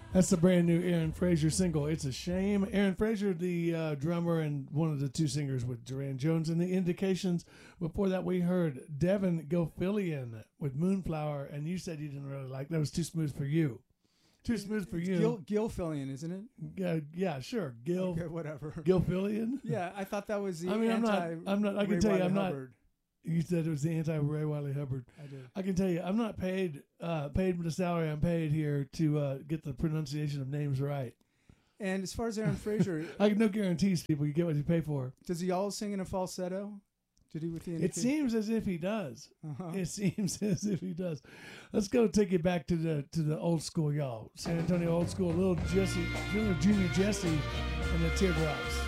That's the brand new Aaron Fraser single. It's a shame. Aaron Fraser, the drummer and one of the two singers with Duran Jones and the Indications. Before that, we heard Devin Gilfillian with Moonflower, and you said you didn't really like that. Was too smooth for you. Too smooth for you. Gilfillian, isn't it? Yeah, sure. Okay, whatever. Gilfillian. Yeah, I thought that was the. I mean, I'm not. I can tell you, I'm not. Hubbard. You said it was the anti-Ray Wiley Hubbard. I did. I can tell you, I'm not paid the salary I'm paid here to get the pronunciation of names right. And as far as Aaron Fraser, I have no guarantees, people. You get what you pay for. Does he always sing in a falsetto? Did he with the? It seems as if he does. Uh-huh. It seems as if he does. Let's go take it back to the old school, y'all. San Antonio old school, little Junior Jesse, and the Teardrops.